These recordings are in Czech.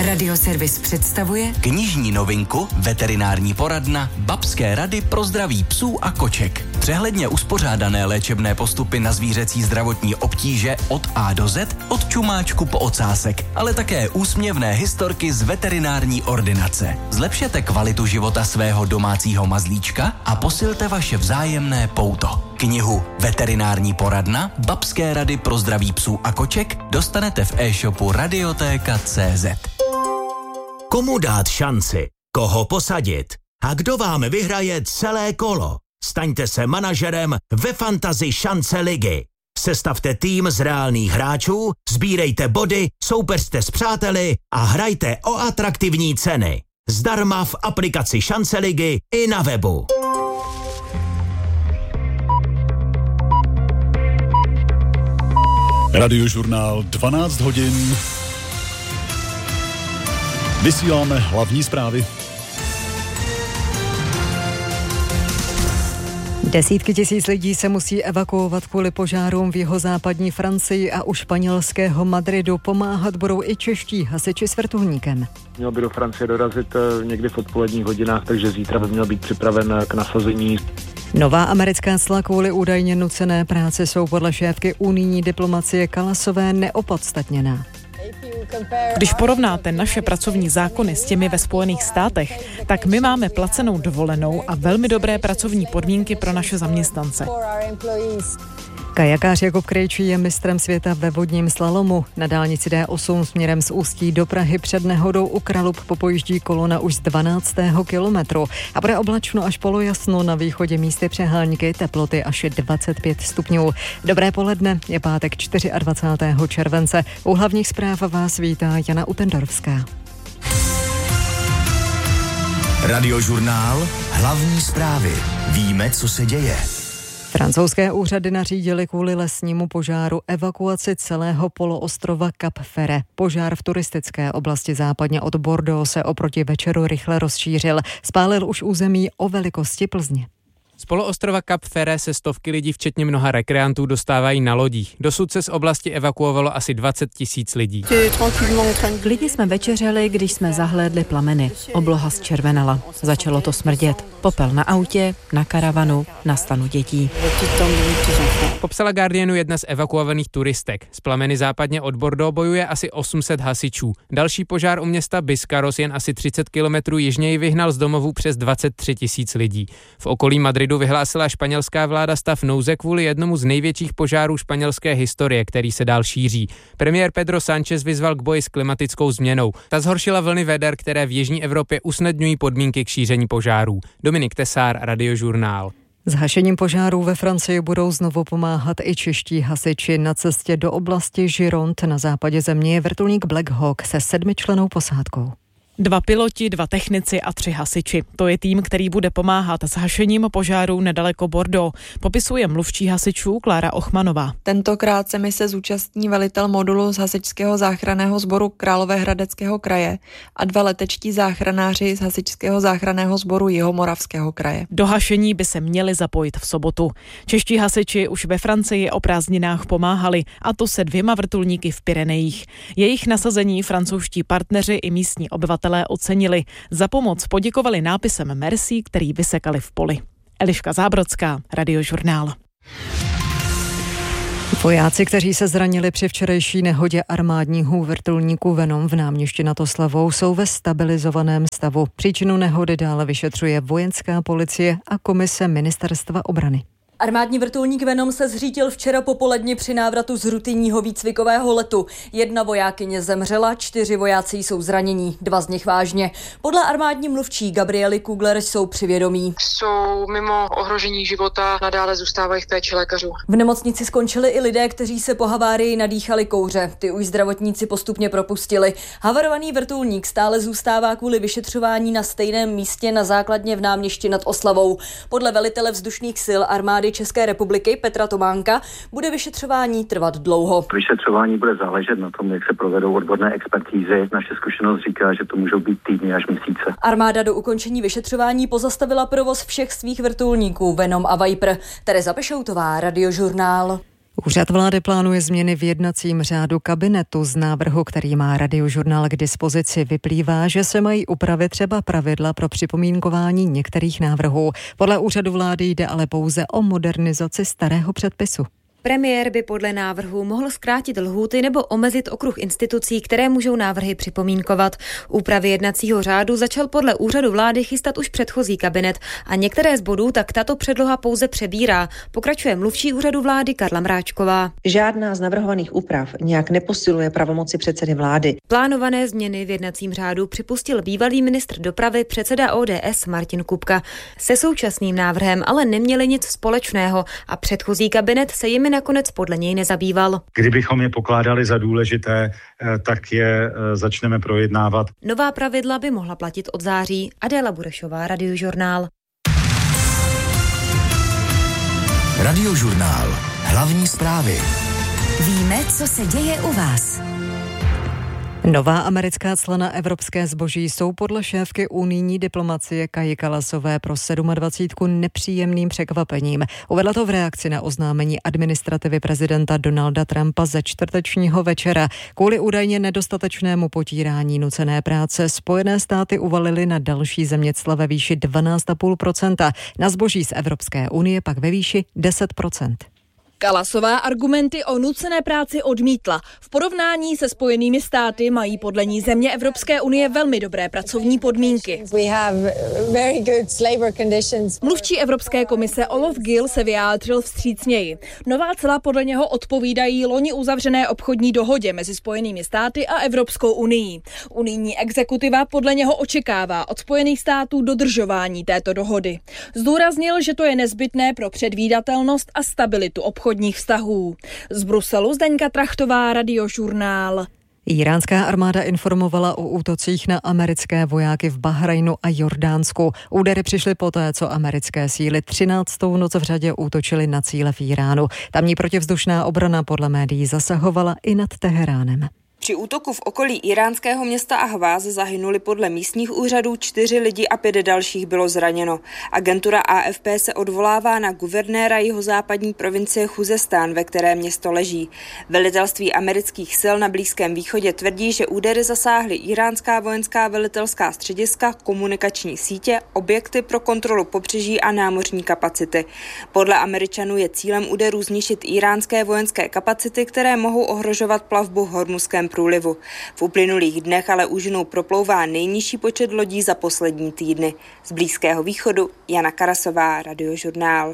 Radioservis představuje knižní novinku Veterinární poradna Babské rady pro zdraví psů a koček. Přehledně uspořádané léčebné postupy na zvířecí zdravotní obtíže od A do Z, od čumáčku po ocásek, ale také úsměvné historky z veterinární ordinace. Zlepšete kvalitu života svého domácího mazlíčka a posilte vaše vzájemné pouto. Knihu Veterinární poradna Babské rady pro zdraví psů a koček dostanete v e-shopu Radiotéka.cz. Komu dát šanci? Koho posadit? A kdo vám vyhraje celé kolo? Staňte se manažerem ve Fantasy šance ligy. Sestavte tým z reálných hráčů, sbírejte body, soupeřte s přáteli a hrajte o atraktivní ceny. Zdarma v aplikaci šance ligy i na webu. Radiožurnál 12 hodin. Vysíláme hlavní zprávy. Desítky tisíc lidí se musí evakuovat kvůli požárům v jihozápadní Francii a u španělského Madridu. Pomáhat budou i čeští hasiči s vrtulníkem. Měl by do Francie dorazit někdy v odpoledních hodinách, takže zítra by měl být připraven k nasazení. Nová americká cla kvůli údajně nucené práci jsou podle šéfky unijní diplomacie Kalasové neopodstatněná. Když porovnáte naše pracovní zákony s těmi ve Spojených státech, tak my máme placenou dovolenou a velmi dobré pracovní podmínky pro naše zaměstnance. Kajakář Jakub Krejčí je mistrem světa ve vodním slalomu. Na dálnici D8 směrem z Ústí do Prahy před nehodou u Kralup popojíždí kolona už z 12. kilometru a bude oblačno až polojasno, na východě místy přehánky, teploty až 25 stupňů. Dobré poledne, je pátek 24. července. U hlavních zpráv vás vítá Jana Utendorovská. Radiožurnál hlavní zprávy. Víme, co se děje. Francouzské úřady nařídily kvůli lesnímu požáru evakuaci celého poloostrova Cap Ferret. Požár v turistické oblasti západně od Bordeaux se oproti večeru rychle rozšířil. Spálil už území o velikosti Plzně. Z poloostrova Cap Ferret se stovky lidí, včetně mnoha rekreantů, dostávají na lodích. Dosud se z oblasti evakuovalo asi 20 000 lidí. Lidi jsme večeřeli, když jsme zahlédli plameny. Obloha zčervenala. Začalo to smrdět. Popel na autě, na karavanu, na stanu dětí. Popsala Guardianu jedna z evakuovaných turistek. Z plameny západně od Bordeaux bojuje asi 800 hasičů. Další požár u města Biscarros jen asi 30 kilometrů jižněji vyhnal z domovů přes 23 000 lidí. V okolí Madridu vyhlásila španělská vláda stav nouze kvůli jednomu z největších požárů španělské historie, který se dál šíří. Premiér Pedro Sánchez vyzval k boji s klimatickou změnou. Ta zhoršila vlny veder, které v jižní Evropě usnadňují podmínky k šíření požárů. Dominik Tesár, Radiožurnál. S hašením požárů ve Francii budou znovu pomáhat i čeští hasiči. Na cestě do oblasti Gironde na západě země je vrtulník Black Hawk se 7člennou posádkou. 2 piloti, 2 technici a 3 hasiči. To je tým, který bude pomáhat s hašením požárů nedaleko Bordeaux, popisuje mluvčí hasičů Klára Ochmanová. Tentokrát se mise zúčastní velitel modulu z hasičského záchranného sboru Královéhradeckého kraje a 2 letečtí záchranáři z hasičského záchranného sboru Jihomoravského kraje. Do hašení by se měli zapojit v sobotu. Čeští hasiči už ve Francii o prázdninách pomáhali, a to se 2 vrtulníky v Pyrenejích. Jejich nasazení francouzští partneři i místní obyvatelé ocenili. Za pomoc poděkovali nápisem Merci, který vysekali v poli. Eliška Zábrodská, Radiožurnál. Vojáci, kteří se zranili při včerejší nehodě armádního vrtulníku Venom v Náměšti nad Oslavou, jsou ve stabilizovaném stavu. Příčinu nehody dále vyšetřuje vojenská policie a komise Ministerstva obrany. Armádní vrtulník Venom se zřítil včera popoledně při návratu z rutinního výcvikového letu. 1 vojákyně zemřela, 4 vojáci jsou zranění, 2 z nich vážně. Podle armádní mluvčí Gabriely Kugler jsou při vědomí. Jsou mimo ohrožení života, nadále zůstávají v péči lékařů. V nemocnici skončili i lidé, kteří se po havárii nadýchali kouře. Ty už zdravotníci postupně propustili. Havarovaný vrtulník stále zůstává kvůli vyšetřování na stejném místě na základně v Náměšti nad Oslavou. Podle velitele vzdušných sil armády České republiky Petra Tománka bude vyšetřování trvat dlouho. Vyšetřování bude záležet na tom, jak se provedou odborné expertízy. Naše zkušenost říká, že to můžou být týdny až měsíce. Armáda do ukončení vyšetřování pozastavila provoz všech svých vrtulníků Venom a Viper. Tereza Pešoutová, Radiožurnál. Úřad vlády plánuje změny v jednacím řádu kabinetu. Z návrhu, který má Radiožurnál k dispozici, vyplývá, že se mají upravit třeba pravidla pro připomínkování některých návrhů. Podle úřadu vlády jde ale pouze o modernizaci starého předpisu. Premiér by podle návrhu mohl zkrátit lhůty nebo omezit okruh institucí, které můžou návrhy připomínkovat. Úpravy jednacího řádu začal podle úřadu vlády chystat už předchozí kabinet a některé z bodů tak tato předloha pouze přebírá, pokračuje mluvčí úřadu vlády Karla Mráčková. Žádná z navrhovaných úprav nějak neposiluje pravomoci předsedy vlády. Plánované změny v jednacím řádu připustil bývalý ministr dopravy, předseda ODS Martin Kupka. Se současným návrhem ale neměli nic společného a předchozí kabinet se jimi nakonec podle něj nezabýval. Kdybychom je pokládali za důležité, tak je začneme projednávat. Nová pravidla by mohla platit od září. Adéla Burešová, Radiožurnál. Radiožurnál. Hlavní zprávy. Víme, co se děje u vás. Nová americká cla na evropské zboží jsou podle šéfky unijní diplomacie Kaji Kallasové pro 27 nepříjemným překvapením. Uvedla to v reakci na oznámení administrativy prezidenta Donalda Trumpa ze čtvrtečního večera. Kvůli údajně nedostatečnému potírání nucené práce Spojené státy uvalily na další země cla ve výši 12,5%, na zboží z Evropské unie pak ve výši 10%. Kallasová argumenty o nucené práci odmítla. V porovnání se Spojenými státy mají podle ní země Evropské unie velmi dobré pracovní podmínky. Mluvčí Evropské komise Olaf Gill se vyjádřil vstřícněji. Nová cla podle něho odpovídají loni uzavřené obchodní dohodě mezi Spojenými státy a Evropskou unií. Unijní exekutiva podle něho očekává od Spojených států dodržování této dohody. Zdůraznil, že to je nezbytné pro předvídatelnost a stabilitu obchodních vztahů. Z Bruselu Zdeňka Trachtová, Radiožurnál. Iránská armáda informovala o útocích na americké vojáky v Bahrajnu a Jordánsku. Údery přišly poté, co americké síly 13. noc v řadě útočily na cíle v Iránu. Tamní protivzdušná obrana podle médií zasahovala i nad Teheránem. Při útoku v okolí iránského města Ahváz zahynuli podle místních úřadů 4 lidi a 5 dalších bylo zraněno. Agentura AFP se odvolává na guvernéra jihozápadní provincie Chuzestán, ve které město leží. Velitelství amerických sil na Blízkém východě tvrdí, že údery zasáhly iránská vojenská velitelská střediska, komunikační sítě, objekty pro kontrolu pobřeží a námořní kapacity. Podle Američanů je cílem úderů zničit iránské vojenské kapacity, které mohou ohrožovat plavbu v Hormuzském průlivu. V uplynulých dnech ale úžinou proplouvá nejnižší počet lodí za poslední týdny. Z Blízkého východu Jana Karasová, Radiožurnál.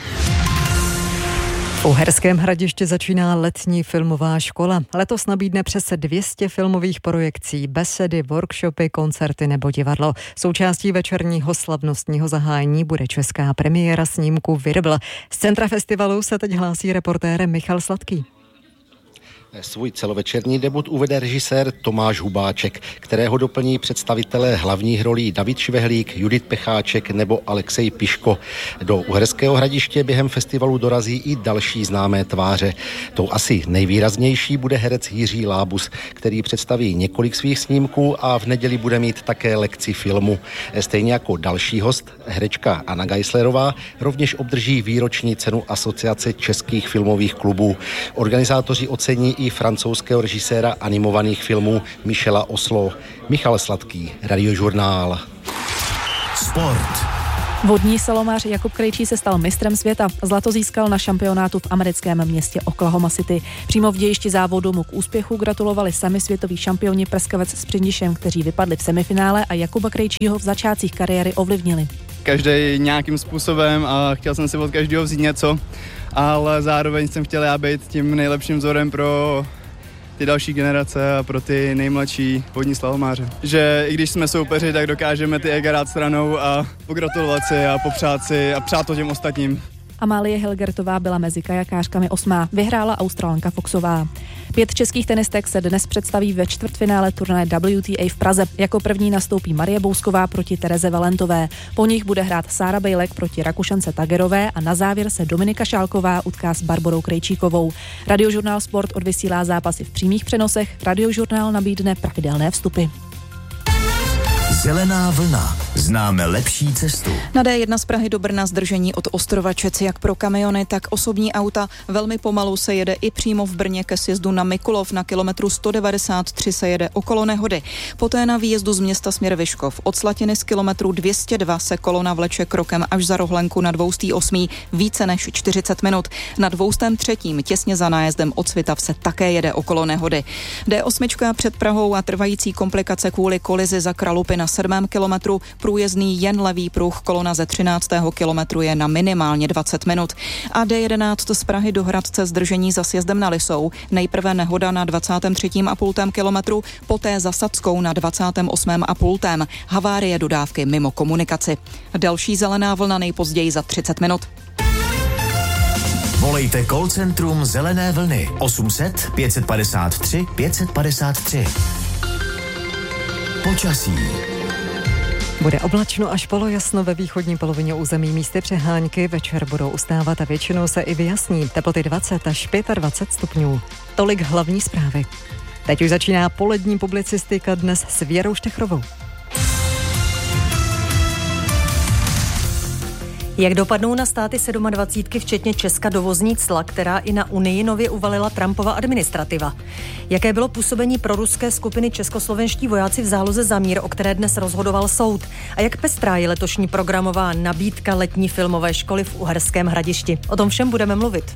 V Uherském Hradišti začíná letní filmová škola. Letos nabídne přes 200 filmových projekcí, besedy, workshopy, koncerty nebo divadlo. Součástí večerního slavnostního zahájení bude česká premiéra snímku Virbl. Z centra festivalu se teď hlásí reportér Michal Sladký. Svůj celovečerní debut uvede režisér Tomáš Hubáček, kterého doplní představitelé hlavních rolí David Švehlík, Judit Pecháček nebo Alexej Piško. Do Uherského Hradiště během festivalu dorazí i další známé tváře. Tou asi nejvýraznější bude herec Jiří Lábus, který představí několik svých snímků a v neděli bude mít také lekci filmu. Stejně jako další host, herečka Anna Geislerová, rovněž obdrží výroční cenu Asociace českých filmových klubů. Organizátoři ocení i francouzského režiséra animovaných filmů Michela Oslo. Michal Sladký, Radiožurnál. Sport. Vodní salomář Jakub Krejčí se stal mistrem světa. Zlato získal na šampionátu v americkém městě Oklahoma City. Přímo v dějišti závodu mu k úspěchu gratulovali sami světoví šampioni Prskavec s Přindišem, kteří vypadli v semifinále a Jakuba Krejčího v začátcích kariéry ovlivnili. Každý nějakým způsobem a chtěl jsem si od každého vzít něco, ale zároveň jsem chtěl já být tím nejlepším vzorem pro ty další generace a pro ty nejmladší vodní slalomáře. Že i když jsme soupeři, tak dokážeme ty ega dát stranou a pogratulovat si a popřát si a přát to těm ostatním. Amálie Hilgertová byla mezi kajakářkami 8. Vyhrála Australanka Foxová. 5 českých tenistek se dnes představí ve čtvrtfinále turnaje WTA v Praze. Jako první nastoupí Marie Bousková proti Tereze Valentové. Po nich bude hrát Sára Bejlek proti Rakušance Tagerové a na závěr se Dominika Šálková utká s Barborou Krejčíkovou. Radiožurnál Sport odvysílá zápasy v přímých přenosech. Radiožurnál nabídne pravidelné vstupy. Zelená vlna. známe lepší cestu. Na D1 z Prahy do Brna zdržení od Ostrovačec jak pro kamiony, tak osobní auta. Velmi pomalu se jede i přímo v Brně ke sjezdu na Mikulov. Na kilometru 193 se jede okolo nehody. Poté na výjezdu z města směr Vyškov. Od Slatiny z kilometru 202 se kolona vleče krokem až za Rohlenku na 208. více než 40 minut. Na 203. těsně za nájezdem od Svitav se také jede okolo nehody. D8 před Prahou a trvající komplikace kvůli kolizi za Kralupy na 7. kilometru. Průjezdný jen levý pruh, kolona ze 13. kilometru je na minimálně 20 minut. A D11 z Prahy do Hradce zdržení za sjezdem na Lisou. Nejprve nehoda na 23,5 kilometru, poté za Sadskou na 28,5. Havárie dodávky mimo komunikaci. Další zelená vlna nejpozději za 30 minut. Volejte call centrum Zelené vlny 800 553 553. Počasí. Bude oblačno až polojasno ve východní polovině území, místy přehánky, večer budou ustávat a většinou se i vyjasní. Teploty 20 až 25 stupňů. Tolik hlavní zprávy. Teď už začíná polední publicistika dnes s Věrou Štechrovou. Jak dopadnou na státy 27, včetně Česka, dovozní cla, která i na Unii nově uvalila Trumpova administrativa? Jaké bylo působení proruské skupiny českoslovenští vojáci v záloze za mír, o které dnes rozhodoval soud? A jak pestrá je letošní programová nabídka letní filmové školy v Uherském Hradišti? O tom všem budeme mluvit.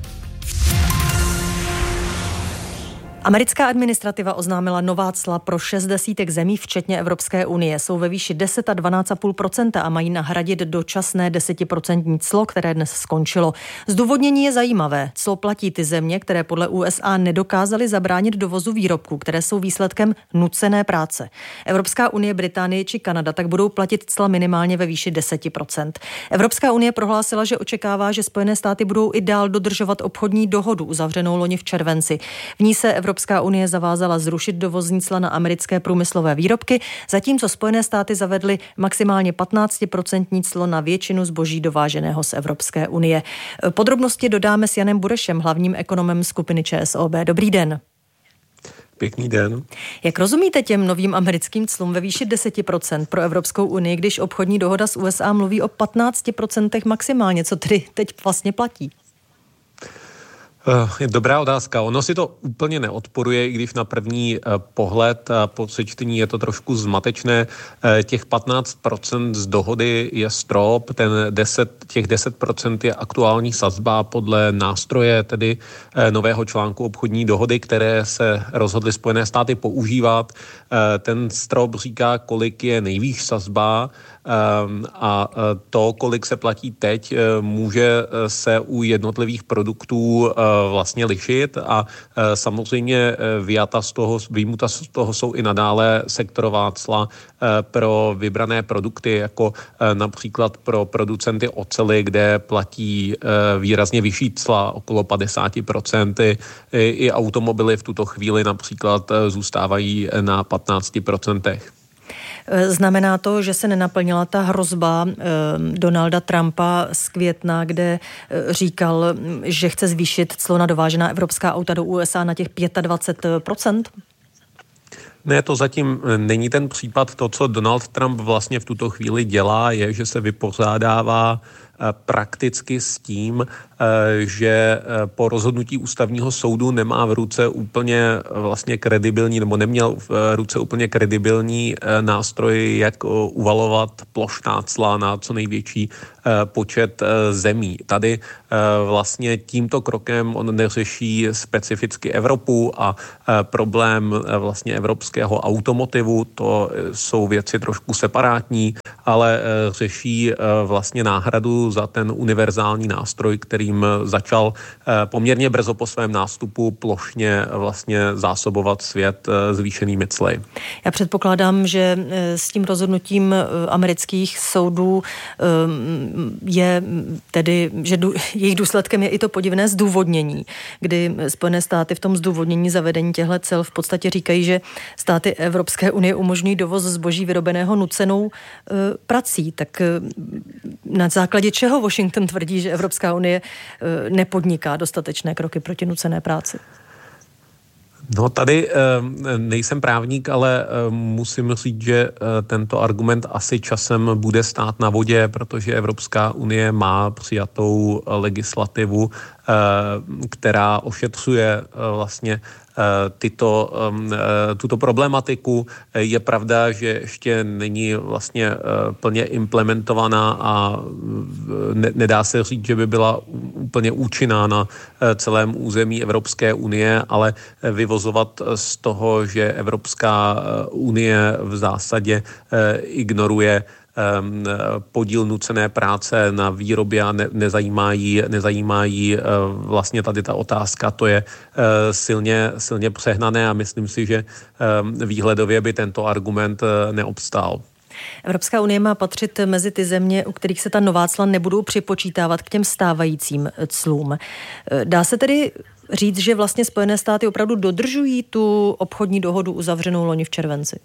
Americká administrativa oznámila nová cla pro 60 zemí, včetně Evropské unie. Jsou ve výši 10 a 12,5% a mají nahradit dočasné 10% clo, které dnes skončilo. Zdůvodnění je zajímavé. Clo platí ty země, které podle USA nedokázaly zabránit dovozu výrobků, které jsou výsledkem nucené práce. Evropská unie, Británie či Kanada tak budou platit cla minimálně ve výši 10%. Evropská unie prohlásila, že očekává, že Spojené státy budou i dál dodržovat obchodní dohodu uzavřenou loni v červenci. V ní se Evropská unie zavázala zrušit dovozní cla na americké průmyslové výrobky, zatímco Spojené státy zavedly maximálně 15% clo na většinu zboží dováženého z Evropské unie. Podrobnosti dodáme s Janem Burešem, hlavním ekonomem skupiny ČSOB. Dobrý den. Pěkný den. Jak rozumíte těm novým americkým clům ve výši 10% pro Evropskou unii, když obchodní dohoda s USA mluví o 15% maximálně, co tedy teď vlastně platí? Dobrá otázka. Ono si to úplně neodporuje, i když na první pohled po sečtení je to trošku zmatečné. Těch 15% z dohody je strop, těch 10% je aktuální sazba podle nástroje, tedy nového článku obchodní dohody, které se rozhodly Spojené státy používat. Ten strop říká, kolik je nejvýš sazba, a to, kolik se platí teď, může se u jednotlivých produktů vlastně lišit a samozřejmě vyjmuta z toho jsou i nadále sektorová cla pro vybrané produkty, jako například pro producenty oceli, kde platí výrazně vyšší cla, okolo 50%. I automobily v tuto chvíli například zůstávají na 15%. Znamená to, že se nenaplnila ta hrozba Donalda Trumpa z května, kde říkal, že chce zvýšit clo na dovážená evropská auta do USA na těch 25%? Ne, to zatím není ten případ. To, co Donald Trump vlastně v tuto chvíli dělá, je, že se vypořádává prakticky s tím, že po rozhodnutí ústavního soudu nemá v ruce úplně vlastně kredibilní, nebo neměl v ruce úplně kredibilní nástroj, jak uvalovat plošná cla na co největší počet zemí. Tady vlastně tímto krokem on neřeší specificky Evropu a problém vlastně evropského automotivu, to jsou věci trošku separátní, ale řeší vlastně náhradu za ten univerzální nástroj, kterým začal poměrně brzo po svém nástupu plošně vlastně zásobovat svět zvýšenými cly. Já předpokládám, že s tím rozhodnutím amerických soudů je tedy, že jejich důsledkem je i to podivné zdůvodnění, kdy Spojené státy v tom zdůvodnění zavedení těchto cel v podstatě říkají, že státy Evropské unie umožňují dovoz zboží vyrobeného nucenou prací. Tak na základě čeho Washington tvrdí, že Evropská unie nepodniká dostatečné kroky proti nucené práci? No tady nejsem právník, ale musím říct, že tento argument asi časem bude stát na vodě, protože Evropská unie má přijatou legislativu, která ošetřuje vlastně tuto problematiku. Je pravda, že ještě není vlastně plně implementovaná a nedá se říct, že by byla úplně účinná na celém území Evropské unie, ale vyvozovat z toho, že Evropská unie v zásadě ignoruje podíl nucené práce na výrobě a nezajímají vlastně tady ta otázka, to je silně přehnané a myslím si, že výhledově by tento argument neobstál. Evropská unie má patřit mezi ty země, u kterých se ta nová cla nebudou připočítávat k těm stávajícím clům. Dá se tedy říct, že vlastně Spojené státy opravdu dodržují tu obchodní dohodu uzavřenou loni v červenci?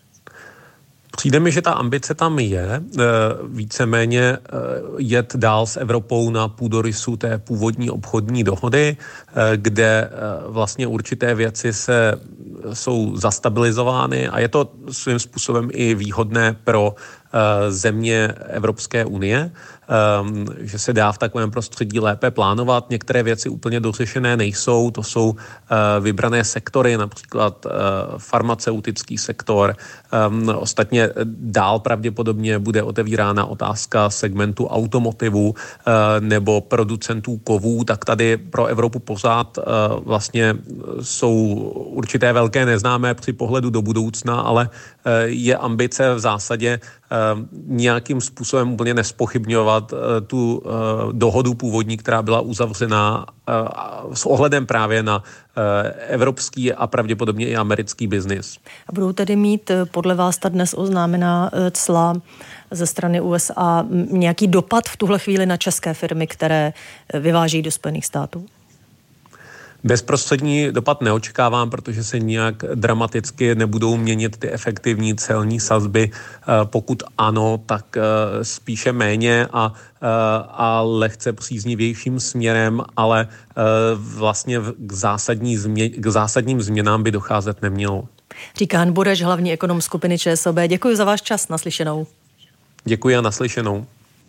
Přijde mi, že ta ambice tam je víceméně jet dál s Evropou na půdorysu té původní obchodní dohody, kde vlastně určité věci jsou zastabilizovány a je to svým způsobem i výhodné pro země Evropské unie, že se dá v takovém prostředí lépe plánovat. Některé věci úplně dořešené nejsou, to jsou vybrané sektory, například farmaceutický sektor. Ostatně dál pravděpodobně bude otevírána otázka segmentu automotivu nebo producentů kovů, tak tady pro Evropu pořád vlastně jsou určité velké neznámé při pohledu do budoucna, ale je ambice v zásadě nějakým způsobem úplně nespochybňovat tu dohodu původní, která byla uzavřená s ohledem právě na evropský a pravděpodobně i americký biznis. A budou tedy mít podle vás ta dnes oznámená cla ze strany USA nějaký dopad v tuhle chvíli na české firmy, které vyvážejí do Spojených států? Bezprostřední dopad neočekávám, protože se nijak dramaticky nebudou měnit ty efektivní celní sazby. Pokud ano, tak spíše méně a lehce příznivějším směrem, ale vlastně k zásadním změnám by docházet nemělo. Říká Han Bureš, hlavní ekonom skupiny ČSOB. Děkuji za váš čas, naslyšenou. Děkuji a naslyšenou.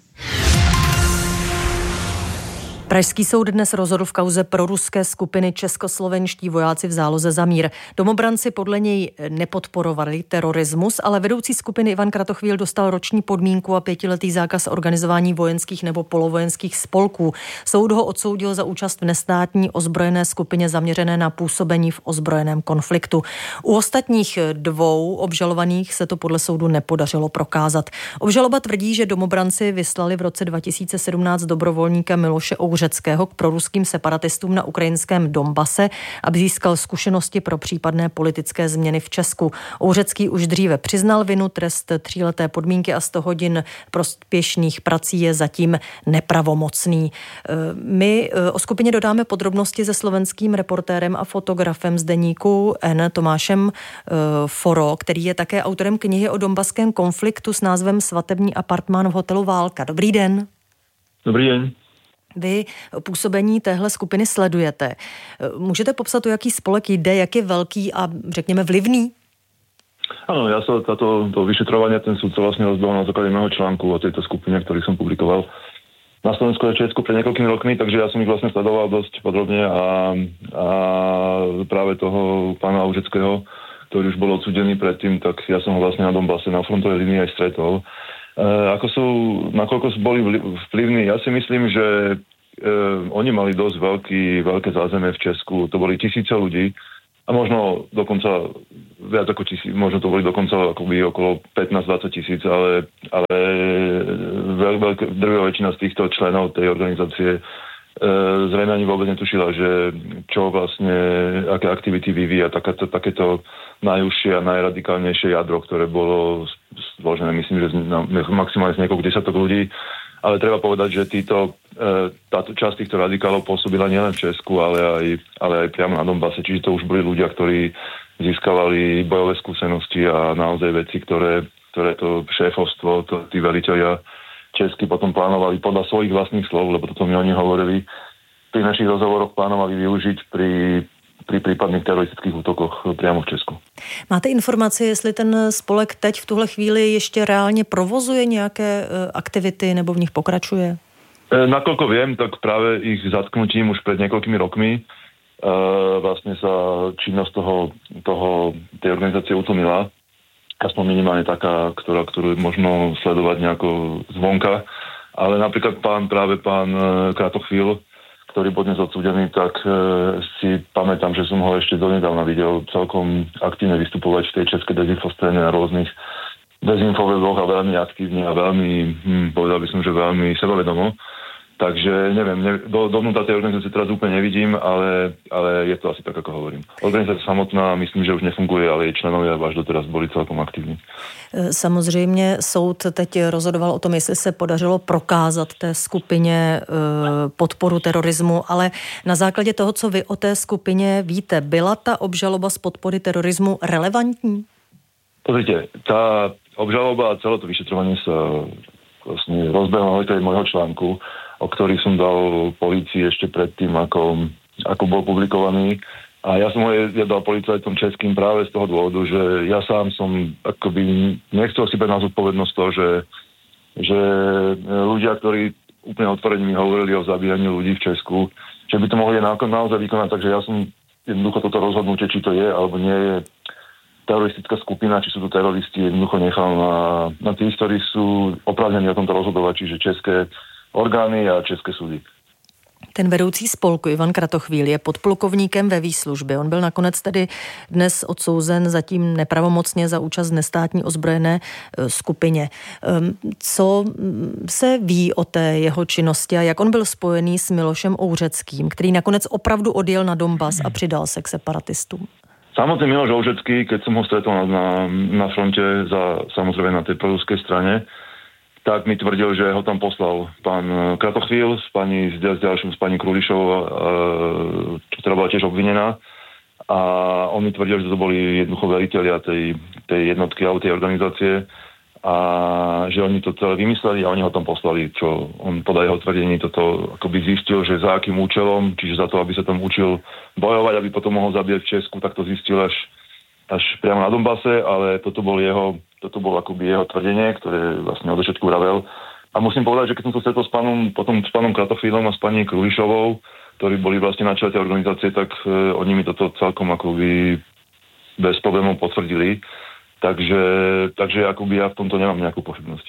Pražský soud dnes rozhodl v kauze proruské skupiny Českoslovenští vojáci v záloze za mír. Domobranci podle něj nepodporovali terorismus, ale vedoucí skupiny Ivan Kratochvíl dostal roční podmínku a 5letý zákaz organizování vojenských nebo polovojenských spolků. Soud ho odsoudil za účast v nestátní ozbrojené skupině zaměřené na působení v ozbrojeném konfliktu. U ostatních dvou obžalovaných se to podle soudu nepodařilo prokázat. Obžaloba tvrdí, že domobranci vyslali v roce 2017 dobrovolníka Miloše Ouřeckého k proruským separatistům na ukrajinském Donbase, aby získal zkušenosti pro případné politické změny v Česku. Ouřecký už dříve přiznal vinu, trest 3leté podmínky a 100 hodin prospěšných prací je zatím nepravomocný. My o skupině dodáme podrobnosti se slovenským reportérem a fotografem z deníku N. Tomášem Foro, který je také autorem knihy o donbaském konfliktu s názvem Svatební apartmán v hotelu Válka. Dobrý den. Dobrý den. Vy působení téhle skupiny sledujete. Můžete popsat, o jaký spolek jde, jak je velký a řekněme vlivný? Áno, ja sa to vyšetrovanie, ten súd sa vlastne rozbehol na základe mého článku o tejto skupine, ktorý som publikoval na Slovensku a Česku pred niekoľkými rokmi, takže ja som ich vlastne sledoval dosť podrobne a práve toho pána Ouřeckého, ktorý už bol odsúdený predtým, tak ja som ho vlastne na Donbase na frontovej línii aj stretol. Nakoľko boli vplyvní, ja si myslím, že oni mali dosť veľké zázemie v Česku, to boli tisíce ľudí a možno dokonca viac ako možno to boli dokonca akoby okolo 15-20 tisíc, ale drvivá väčšina z týchto členov tej organizácie zrejme ani vôbec netušila, že čo vlastne, aké aktivity vyvíja takéto najúžšie a najradikálnejšie jadro, ktoré bolo zložené, myslím, že maximálne z niekoľko desiatok ľudí, ale treba povedať, že táto časť týchto radikálov pôsobila nielen v Česku, ale aj priamo na Donbase, čiže to už boli ľudia, ktorí získavali bojové skúsenosti a naozaj veci, ktoré to šéfovstvo, tí velitelia Česky potom plánovali podľa svojich vlastných slov, lebo toto mi oni hovorili, pri našich rozhovoroch plánovali využiť pri pri prípadných teroristických útokoch priamo v Česku. Máte informace, jestli ten spolek teď v tuhle chvíli ještě reálně provozuje nějaké aktivity nebo v nich pokračuje? Nakoľko viem, tak práve ich zatknutím už pred niekoľkými rokmi vlastne sa činnosť tej organizácie utlmila. Aspoň minimálne taká, ktorú možno sledovať nejako zvonka. Ale napríklad pán Kratochvíl, ktorý bol dnes odsúdený, tak si pamätám, že som ho ešte donedávna videl celkom aktívne vystupovať v tej českej dezinfoscéne na rôznych dezinfovedoch a veľmi aktívne a veľmi, povedal by som, že veľmi sebavedomo. Takže neviem, dovnútra tej organizácie teraz úplne nevidím, ale je to asi tak, ako hovorím. Organizácia samotná, myslím, že už nefunguje, ale jej členovia až doteraz boli celkom aktívni. Samozřejmě soud teď rozhodoval o tom, jestli se podařilo prokázat té skupině podporu terorismu, ale na základě toho, co vy o té skupině víte, byla ta obžaloba z podpory terorismu relevantní? Pozrite, tá obžaloba a celé to vyšetrovanie sa vlastne rozbehlo na môjho článku, o ktorých som dal polícii ešte predtým, ako bol publikovaný. A ja som ho dal policajtom českým práve z toho dôvodu, že ja sám som akoby nechcel si brať na zodpovednosť to, že ľudia, ktorí úplne otvorene mi hovorili o zabíjaní ľudí v Česku, že by to mohli naozaj vykonať, takže ja som jednoducho toto rozhodnutie, či to je alebo nie je teroristická skupina, či sú to teroristi, jednoducho nechal na tých, ktorí sú oprávnení o tomto rozhodovať, čiže české orgány a české súdy. Ten vedoucí spolku Ivan Kratochvíl je podplukovníkem ve výslužbě. On byl nakonec tedy dnes odsouzen zatím nepravomocně za účast v nestátní ozbrojené skupině. Co se ví o té jeho činnosti a jak on byl spojený s Milošem Ouřeckým, který nakonec opravdu odjel na Donbas a přidal se k separatistům? Samotný Miloš Ouřecký, keď som ho stretol na fronte samozrejme na tej proruskej strane, tak mi tvrdil, že ho tam poslal pán Kratochvíl s pani Krulišovou, ktorá bola tiež obvinená. A on mi tvrdil, že to boli jednoducho velitelia tej jednotky alebo tej organizácie a že oni to celé vymysleli a oni ho tam poslali, čo on podľa jeho tvrdení toto akoby zistil, že za akým účelom, čiže za to, aby sa tam učil bojovať, aby potom mohol zabíjať v Česku, tak to zistil až priamo na Donbase, ale toto bolo akoby jeho tvrdenie, ktoré vlastne od začiatku vravel. A musím povedať, že keď som to stretol s pánom Kratochvílom a s pani Krulišovou, ktorí boli vlastne na čele tej organizácie, tak oni mi toto celkom akoby bez problémov potvrdili. Takže akoby ja v tomto nemám nejakú pochybnosť.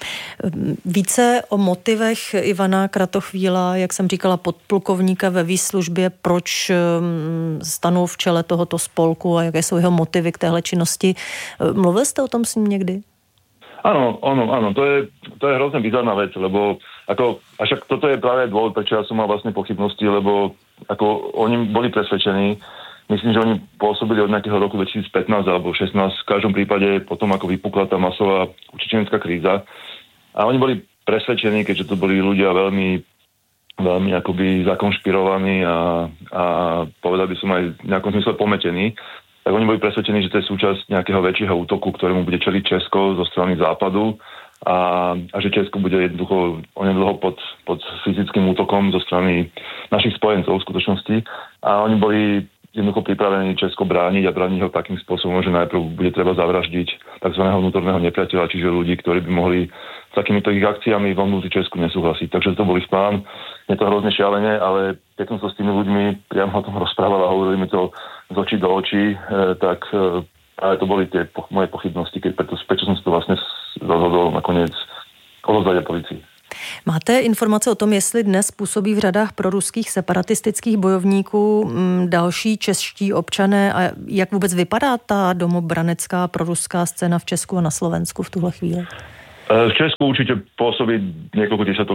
Více o motivech Ivana Kratochvíla, jak jsem říkala, podplukovníka ve výslužbě, proč stanul v čele tohoto spolku a jaké jsou jeho motivy k téhle činnosti. Mluvil jste o tom s ním někdy? Áno, to je hrozne bizarná vec, lebo však toto je práve dôvod, prečo ja som mal vlastne pochybnosti, lebo oni boli presvedčení. Myslím, že oni pôsobili od nejakého roku 2015 alebo 2016, v každom prípade potom, ako vypukla tá masová utečenecká kríza. A oni boli presvedčení, keďže to boli ľudia veľmi, veľmi akoby zakonšpirovaní a povedal by som aj v nejakom zmysle pometení, tak oni boli presvedčení, že to je súčasť nejakého väčšieho útoku, ktorému bude čeliť Česko zo strany západu a že Česko bude jednoducho onedlho pod fyzickým útokom zo strany našich spojencov v skutočnosti. A oni boli jednoducho pripravení Česko brániť a brániť ho takým spôsobom, že najprv bude treba zavraždiť tzv. Vnútorného nepriateľa, čiže ľudí, ktorí by mohli s takýmito ich akciami vo vnútri Česku nesúhlasiť. Takže to bol ich plán. Je to hrozne šialené, ale keď som sa s tými ľuďmi priamo o tom rozprával a hovorili mi to z očí do očí, tak ale to boli tie moje pochybnosti, prečo som si to vlastne rozhodol nakoniec odovzdať policii. Máte informace o tom, jestli dnes působí v řadách proruských separatistických bojovníků další čeští občané a jak vůbec vypadá ta domobranecká proruská scéna v Česku a na Slovensku v tuhle chvíli? V Česku určite pôsobí niekoľko desiatok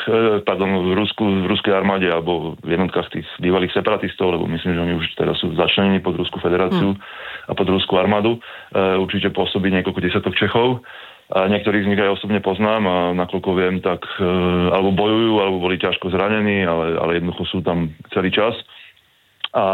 v ruskej armáde alebo v jednotkách tých bývalých separatistov, lebo myslím, že oni už teraz sú začlenení pod Ruskú federáciu a pod Ruskú armádu. Určite pôsobí niekoľko desiatok Čechov. A niektorých z nich aj osobne poznám a nakoľko viem, tak alebo bojujú, alebo boli ťažko zranení, ale jednoducho sú tam celý čas. A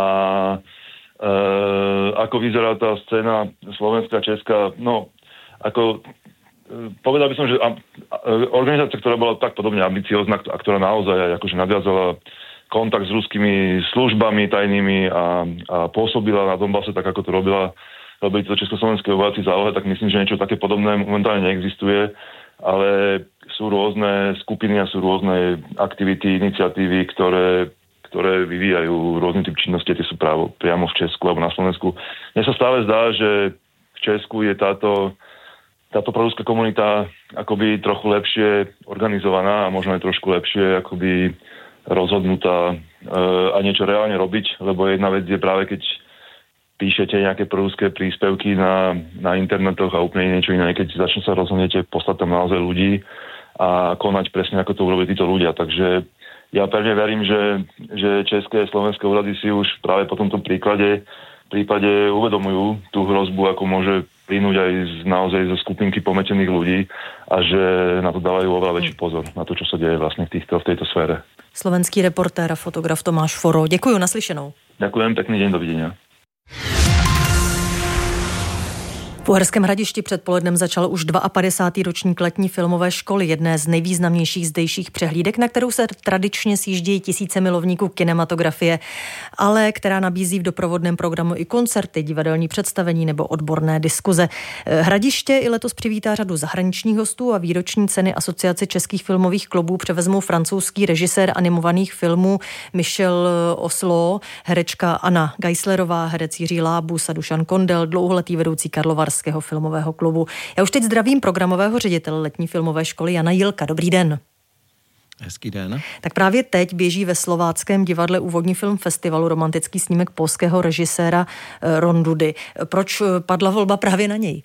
ako vyzerá tá scéna slovenská, česká, povedal by som, že organizácia, ktorá bola tak podobne ambiciózna a ktorá naozaj akože nadviazala kontakt s ruskými službami tajnými a pôsobila na Donbase tak, ako to robili to československé vojaci zálohe, tak myslím, že niečo také podobné momentálne neexistuje, ale sú rôzne skupiny a sú rôzne aktivity, iniciatívy, ktoré vyvíjajú rôzny typ činnosti, tie sú priamo v Česku alebo na Slovensku. Mne sa stále zdá, že v Česku je táto proruská komunita akoby trochu lepšie organizovaná a možno aj trošku lepšie akoby rozhodnutá a niečo reálne robiť, lebo jedna vec je práve, keď píšete nejaké proruské príspevky na internetoch a úplne niečo iné, keď začne sa rozhodnete poslať tam naozaj ľudí a konať presne ako to urobili títo ľudia. Takže ja pevne verím, že české a slovenské úrady si už práve po tomto prípade uvedomujú tú hrozbu, ako môže plynúť aj naozaj zo skupinky pometených ľudí a že na to dávajú oveľa väčší pozor na to, čo sa deje vlastne v tejto sfére. Slovenský reportér a fotograf Tomáš Foro. Děkuji, naslyšenou. Ďakujem, pekný deň, dovidenia. V Uherském Hradišti předpolednem začal už 52. ročník letní filmové školy, jedné z nejvýznamnějších zdejších přehlídek, na kterou se tradičně sjíždějí tisíce milovníků kinematografie, ale která nabízí v doprovodném programu i koncerty, divadelní představení nebo odborné diskuze. Hradiště i letos přivítá řadu zahraničních hostů a výroční ceny Asociace českých filmových klubů převezmou francouzský režisér animovaných filmů Michel Oslo, herečka Anna Geislerová, herec Jiří Lábus a Dušan Kondel, dlouholetý vedoucí Karlovarského filmového klubu. Já už teď zdravím programového ředitele letní filmové školy Jana Jilka. Dobrý den. Hezký den. Tak právě teď běží ve Slováckém divadle úvodní film festivalu romantický snímek polského režiséra Rondudy. Proč padla volba právě na něj?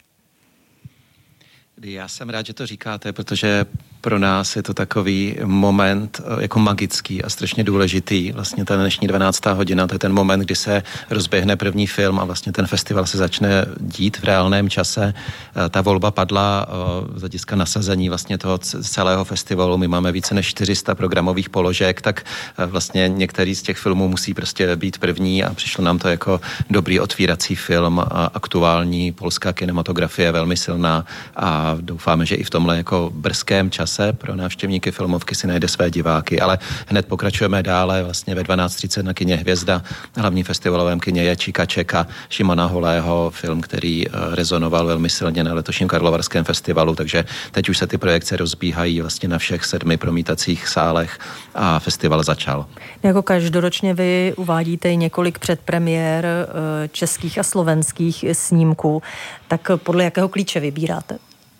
Já jsem rád, že to říkáte, protože pro nás je to takový moment jako magický a strašně důležitý. Vlastně ta dnešní 12. hodina, to je ten moment, kdy se rozběhne první film a vlastně ten festival se začne dít v reálném čase. Ta volba padla z hlediska nasazení vlastně toho celého festivalu. My máme více než 400 programových položek, tak vlastně některý z těch filmů musí prostě být první a přišlo nám to jako dobrý otvírací film a aktuální polská kinematografie velmi silná a doufáme, že i v tomhle jako brzkém čase pro návštěvníky filmovky si najde své diváky, ale hned pokračujeme dále vlastně ve 12:30 na kině Hvězda, hlavní festivalovém kině je Čika Čeka Šimona Holého, film, který rezonoval velmi silně na letošním Karlovarském festivalu, takže teď už se ty projekce rozbíhají vlastně na všech 7 promítacích sálech a festival začal. Jako každoročně vy uvádíte i několik předpremiér českých a slovenských snímků, tak podle jakého klíče vybíráte?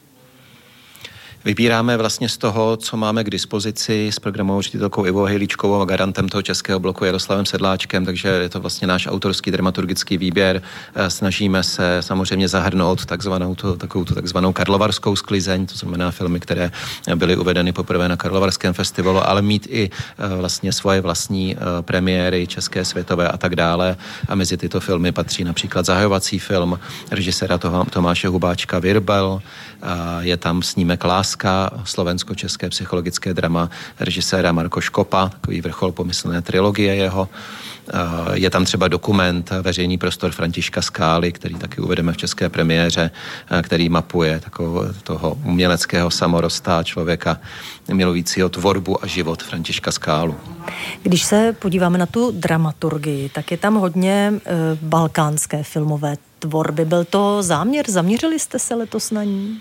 Vybíráme vlastně z toho, co máme k dispozici s programovou ředitelkou Ivou Hejlíčkovou a garantem toho českého bloku Jaroslavem Sedláčkem, takže je to vlastně náš autorský dramaturgický výběr. Snažíme se samozřejmě zahrnout takzvanou karlovarskou sklizeň, to znamená filmy, které byly uvedeny poprvé na Karlovarském festivalu, ale mít i vlastně svoje vlastní premiéry, české, světové a tak dále. A mezi tyto filmy patří například zahajovací film režiséra Tomáše Hubáčka Virbel, je tam snímek Láska, slovensko-české psychologické drama režiséra Marko Škopa, takový vrchol pomyslné trilogie jeho. Je tam třeba dokument Veřejný prostor Františka Skály, který taky uvedeme v české premiéře, který mapuje toho uměleckého samorosta člověka milujícího tvorbu a život Františka Skálu. Když se podíváme na tu dramaturgii, tak je tam hodně balkánské filmové tvorby. Byl to záměr? Zaměřili jste se letos na ní?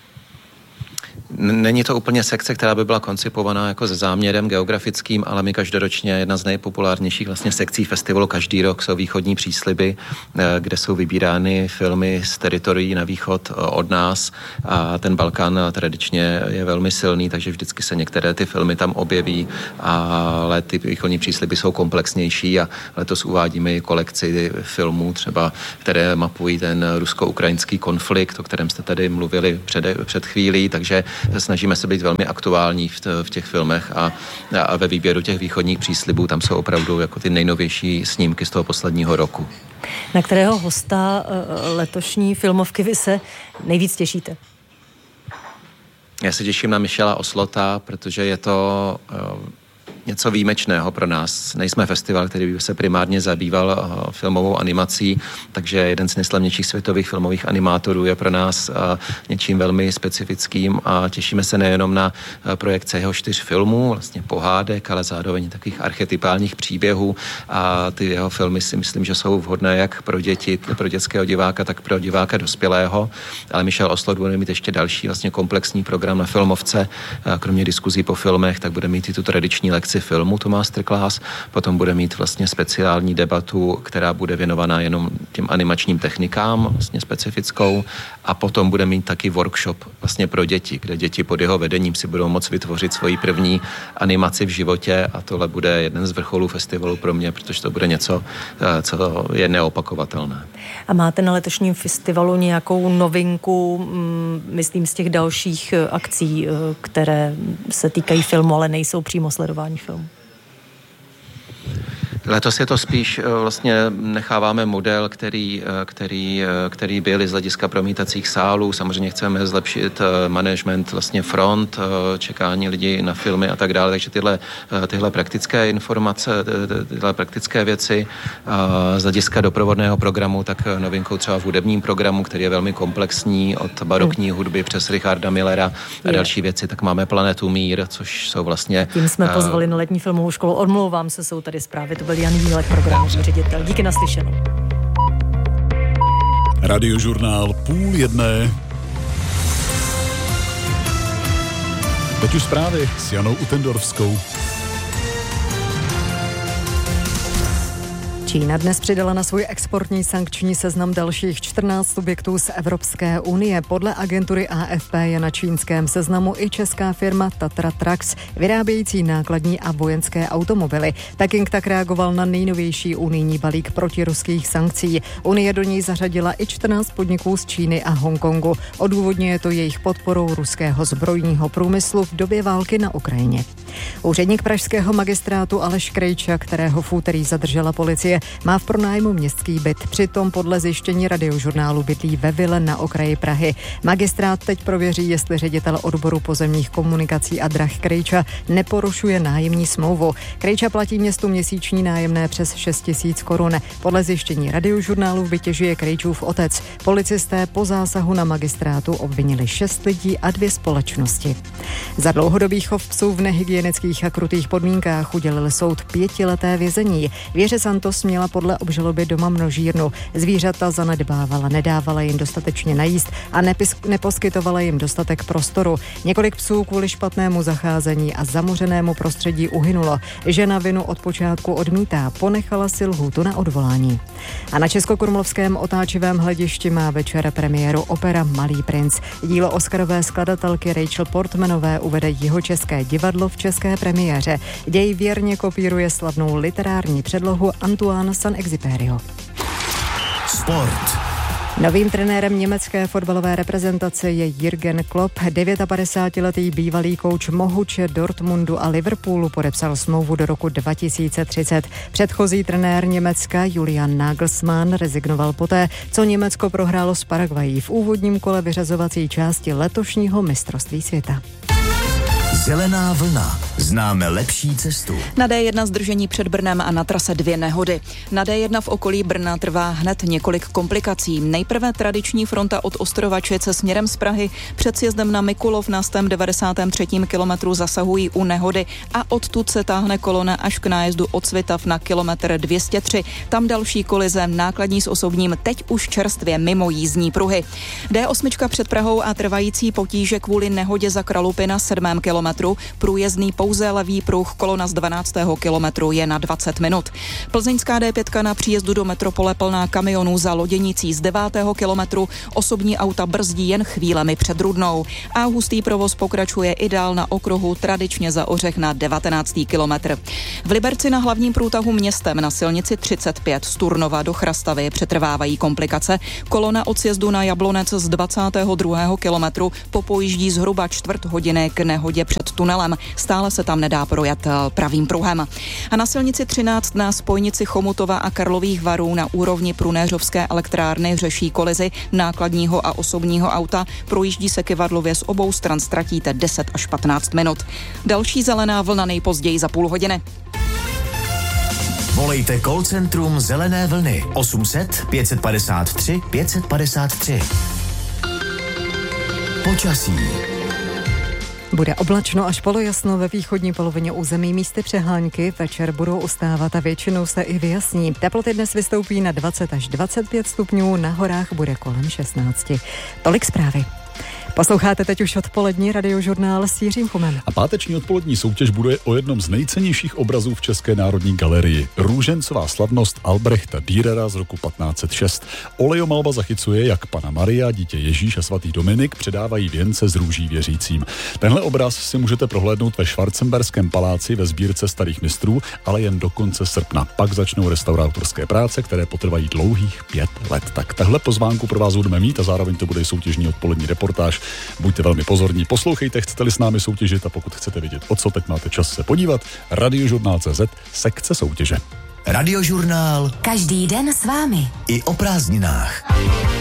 Není to úplně sekce, která by byla koncipovaná jako se záměrem geografickým, ale my každoročně jedna z nejpopulárnějších vlastně sekcí festivalu každý rok jsou východní přísliby, kde jsou vybírány filmy z teritorií na východ od nás a ten Balkán tradičně je velmi silný, takže vždycky se některé ty filmy tam objeví, ale ty východní přísliby jsou komplexnější a letos uvádíme i kolekci filmů třeba, které mapují ten rusko-ukrajinský konflikt, o kterém jste tady mluvili před chvílí, takže snažíme se být velmi aktuální v těch filmech a ve výběru těch východních příslibů tam jsou opravdu jako ty nejnovější snímky z toho posledního roku. Na kterého hosta letošní filmovky vy se nejvíc těšíte? Já se těším na Michela Oslota, protože je to něco výjimečného pro nás. Nejsme festival, který by se primárně zabýval filmovou animací, takže jeden z nejslavnějších světových filmových animátorů je pro nás něčím velmi specifickým a těšíme se nejenom na projekce jeho 4 filmů, vlastně pohádek, ale zároveň takových archetypálních příběhů a ty jeho filmy si myslím, že jsou vhodné jak pro děti, pro dětského diváka, tak pro diváka dospělého. Ale Michel Oslot bude mít ještě další vlastně komplexní program na Filmovce. Kromě diskuzí po filmech, tak bude mít i tu tradiční lekci filmu, tu masterclass. Potom bude mít vlastně speciální debatu, která bude věnovaná jenom těm animačním technikám, vlastně specifickou. A potom bude mít taky workshop vlastně pro děti, kde děti pod jeho vedením si budou moct vytvořit svoji první animaci v životě a tohle bude jeden z vrcholů festivalu pro mě, protože to bude něco, co je neopakovatelné. A máte na letošním festivalu nějakou novinku, myslím z těch dalších akcí, které se týkají filmu, ale nejsou přímo sledování filmu? Letos je to spíš vlastně necháváme model, který byl z hlediska promítacích sálů. Samozřejmě chceme zlepšit management vlastně front, čekání lidí na filmy a tak dále. Takže tyhle praktické informace, tyhle praktické věci z hlediska doprovodného programu, tak novinkou třeba v hudebním programu, který je velmi komplexní od barokní hudby přes Richarda Millera a další věci, tak máme Planetu Mír, což jsou vlastně... Tím jsme pozvali na letní filmovou školu. Omlouvám se, jsou tady zprávy. To byl Jan Vílek, programový ředitel. Díky, naslyšenou. Radiožurnál 12:30. Teď už zprávy s Janou Utendorfskou. Čína dnes přidala na svůj exportní sankční seznam dalších 14 subjektů z Evropské unie. Podle agentury AFP je na čínském seznamu i česká firma Tatra Trucks, vyrábějící nákladní a vojenské automobily. Peking tak reagoval na nejnovější unijní balík protiruských sankcí. Unie do něj zařadila i 14 podniků z Číny a Hongkongu. Odůvodňuje to jejich podporou ruského zbrojního průmyslu v době války na Ukrajině. Úředník pražského magistrátu Aleš Krejča, kterého v úterý zadržela policie, má v pronájmu městský byt. Přitom podle zjištění Radiožurnálu bydlí ve vile na okraji Prahy. Magistrát teď prověří, jestli ředitel odboru pozemních komunikací a drah Krejča neporušuje nájemní smlouvu. Krejča platí městu měsíční nájemné přes 6 000 korun. Podle zjištění Radiožurnálu vytěžuje Krejčův otec. Policisté po zásahu na magistrátu obvinili 6 lidí a 2 společnosti. Za dlouhodobý chov psů v nehygienických a krutých podmínkách udělil soud 5leté vězení. Věře Santos měla podle obžaloby doma množírnu. Zvířata zanedbávala, nedávala jim dostatečně najíst a neposkytovala jim dostatek prostoru. Několik psů kvůli špatnému zacházení a zamořenému prostředí uhynulo. Žena vinu od počátku odmítá, ponechala si lhůtu na odvolání. A na Českokrumlovském otáčivém hledišti má večer premiéru opera Malý princ. Dílo oscarové skladatelky Rachel Portmanové uvede Jihočeské divadlo v české premiéře. Děj věrně kopíruje slavnou literární předlohu Antoine Saint-Exupéryho. Sport. Novým trenérem německé fotbalové reprezentace je Jürgen Klopp. 59letý bývalý kouč Mohuče, Dortmundu a Liverpoolu podepsal smlouvu do roku 2030. Předchozí trenér Německa Julian Nagelsmann rezignoval poté, co Německo prohrálo s Paraguayí v úvodním kole vyřazovací části letošního mistrovství světa. Zelená vlna. Známe lepší cestu. Na D1 zdržení před Brnem a na trase 2 nehody. Na D1 v okolí Brna trvá hned několik komplikací. Nejprve tradiční fronta od Ostrovačice směrem z Prahy před sjezdem na Mikulov na 93. kilometru zasahují u nehody a odtud se táhne kolona až k nájezdu od Svitav na kilometr 203. Tam další kolize, nákladní s osobním, teď už čerstvě mimo jízdní pruhy. D8 před Prahou a trvající potíže kvůli nehodě za Kralupy na 7. kilometru. Průjezdný pouze levý pruh, kolona z 12. kilometru je na 20 minut. Plzeňská D5 na příjezdu do metropole plná kamionů za Loděnicí z 9. kilometru, osobní auta brzdí jen chvílemi před Rudnou. A hustý provoz pokračuje i dál na okruhu, tradičně za Ořech na 19. kilometr. V Liberci na hlavním průtahu městem na silnici 35 z Turnova do Chrastavy přetrvávají komplikace. Kolona od sjezdu na Jablonec z 22. kilometru popojíždí zhruba čtvrt hodiny k nehodě před před tunelem. Stále se tam nedá projet pravým pruhem. A na silnici 13 na spojnici Chomutova a Karlových Varů na úrovni Prunéřovské elektrárny řeší kolizi nákladního a osobního auta. Projíždí se kyvadlově z obou stran, ztratíte 10 až 15 minut. Další zelená vlna nejpozději za půl hodiny. Volejte call centrum Zelené vlny 800 553 553. Počasí. Bude oblačno až polojasno ve východní polovině území, místy přehánky, večer budou ustávat a většinou se i vyjasní. Teploty dnes vystoupí na 20 až 25 stupňů, na horách bude kolem 16. Tolik zprávy. Posloucháte teď už odpolední radiožurnál s Jiřím Chumem. A páteční odpolední soutěž bude o jednom z nejcennějších obrazů v České národní galerii. Růžencová slavnost Albrechta Dürera z roku 1506. Olejomalba zachycuje, jak Panna Maria, dítě Ježíš a svatý Dominik předávají věnce z růží věřícím. Tenhle obraz si můžete prohlédnout ve Schwarzenberském paláci ve sbírce starých mistrů, ale jen do konce srpna. Pak začnou restaurátorské práce, které potrvají dlouhých 5 let. Tak tahle pozvánku pro vás budeme mít a zároveň to bude soutěžní odpolední reportáž. Buďte velmi pozorní, poslouchejte, chcete-li s námi soutěžit a pokud chcete vědět, o co teď máte čas se podívat, radiožurnál.cz, sekce soutěže. Radiožurnál. Každý den s vámi. I o prázdninách.